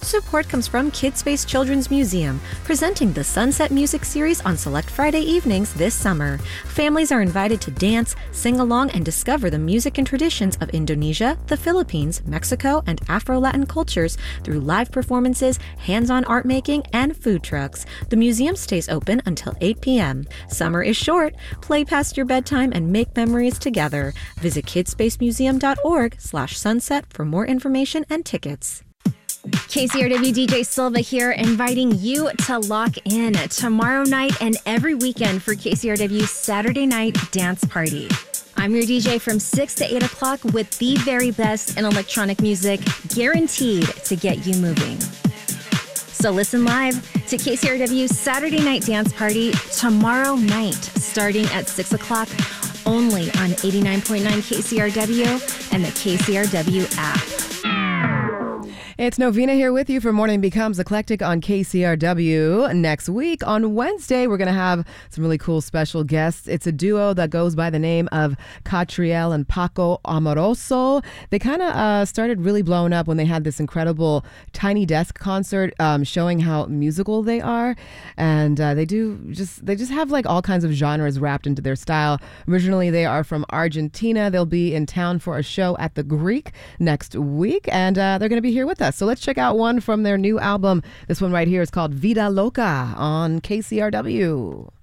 support comes from Kidspace Children's Museum, presenting the Sunset Music Series on select Friday evenings this summer. Families are invited to dance, sing along, and discover the music and traditions of Indonesia, the Philippines, Mexico, and Afro-Latin cultures through live performances, hands-on art making, and food trucks. The museum stays open until 8 p.m. Summer is short. Play past your bedtime and make memories together. Visit kidspacemuseum.org/sunset for more information and tickets. KCRW DJ Silva here, inviting you to lock in tomorrow night and every weekend for KCRW Saturday Night Dance Party. I'm your DJ from 6 to 8 o'clock with the very best in electronic music, guaranteed to get you moving. So listen live to KCRW Saturday Night Dance Party tomorrow night, starting at 6 o'clock, only on 89.9 KCRW and the KCRW app. It's Novena here with you for Morning Becomes Eclectic on KCRW. Next week, on Wednesday, we're going to have some really cool special guests. It's a duo that goes by the name of Catriel and Paco Amoroso. They kind of started really blowing up when they had this incredible Tiny Desk concert showing how musical they are. And they just have like all kinds of genres wrapped into their style. Originally, they are from Argentina. They'll be in town for a show at the Greek next week, and they're going to be here with us. So let's check out one from their new album. This one right here is called Vida Loca on KCRW.